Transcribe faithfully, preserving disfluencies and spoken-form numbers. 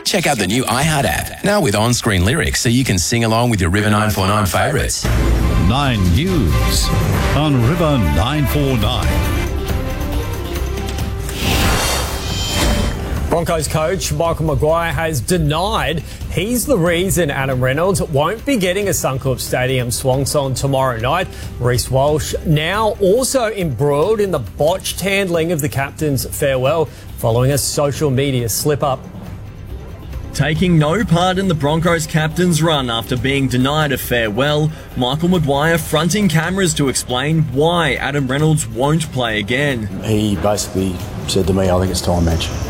Check out the new iHeart app, now with on-screen lyrics so you can sing along with your River nine four nine favourites. Nine News on River nine four nine. Broncos coach Michael Maguire has denied he's the reason Adam Reynolds won't be getting a Suncorp Stadium swan song tomorrow night. Reece Walsh now also embroiled in the botched handling of the captain's farewell following a social media slip-up. Taking no part in the Broncos captain's run after being denied a farewell, Michael Maguire fronting cameras to explain why Adam Reynolds won't play again. He basically said to me, I think it's time, match.